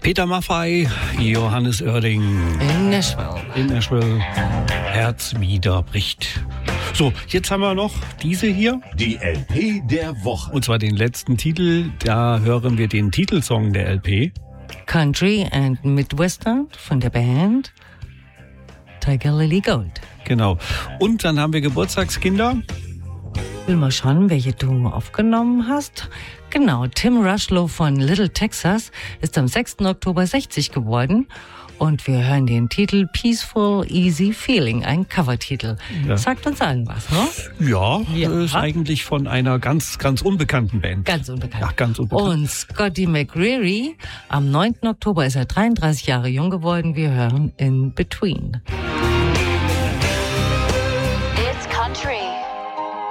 Peter Maffay, Johannes Oerding. In Nashville. In Nashville. Herz wieder bricht. So, jetzt haben wir noch diese hier. Die LP der Woche. Und zwar den letzten Titel. Da hören wir den Titelsong der LP. Country and Midwestern von der Band Tiger Lily Gold. Genau. Und dann haben wir Geburtstagskinder. Will mal schauen, welche du aufgenommen hast. Genau, Tim Rushlow von Little Texas ist am 6. Oktober 60 geworden. Und wir hören den Titel Peaceful Easy Feeling, ein Covertitel. Ja. Sagt uns allen was, ne? Ja, Ja. ist eigentlich von einer ganz, ganz unbekannten Band. Ganz unbekannt. Ja, ganz unbekannt. Und Scotty McCreery, am 9. Oktober ist er 33 Jahre jung geworden. Wir hören In Between.